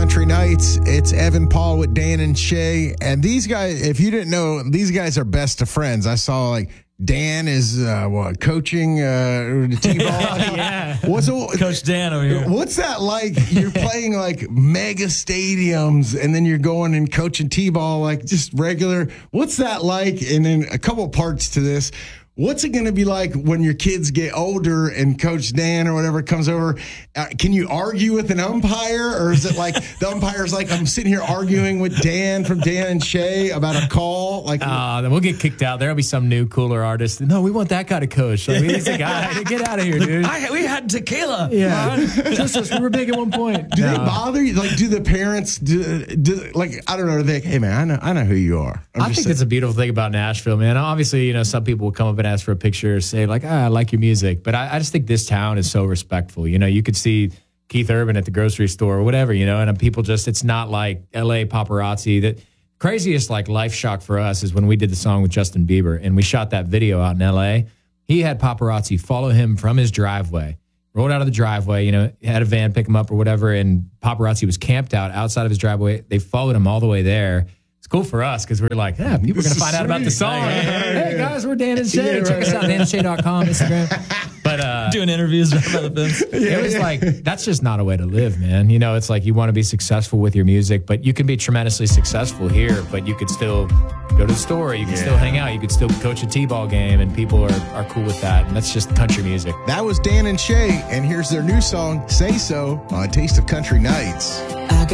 Country Nights. It's Evan Paul with Dan and Shay. And these guys, if you didn't know, these guys are best of friends. I saw Dan is coaching T-ball. Yeah. Coach Dan over here. What's that like? You're playing mega stadiums and then you're going and coaching T-ball just regular. What's that like? And then a couple parts to this. What's it going to be like when your kids get older and Coach Dan or whatever comes over? Can you argue with an umpire? Or is it the umpire's I'm sitting here arguing with Dan from Dan and Shay about a call? Then we'll get kicked out. There'll be some new cooler artist. No, we want that kind of coach. He's a guy. Get out of here, dude. We had tequila. Yeah. Just us. We were big at one point. Do they bother you? Do the parents, I don't know, are they, hey, man, I know who you are. I think that's a beautiful thing about Nashville, man. Obviously, some people will come up and ask for a picture or say I like your music. But I just think this town is so respectful. You could see Keith Urban at the grocery store or whatever, and people it's not like LA paparazzi. That craziest life shock for us is when we did the song with Justin Bieber and we shot that video out in LA. He had paparazzi follow him from his driveway, rolled out of the driveway, had a van pick him up or whatever. And paparazzi was camped outside of his driveway. They followed him all the way there. It's cool for us because we're people are going to find out about the song. Hey, guys, we're Dan and Shay. Yeah, Check us out, danandshay.com, Instagram. But doing interviews right by the fence. It was that's just not a way to live, man. It's you want to be successful with your music, but you can be tremendously successful here, but you could still go to the store, you can still hang out, you could still coach a T-ball game, and people are cool with that. And that's just country music. That was Dan and Shay, and here's their new song, Say So, on Taste of Country Nights.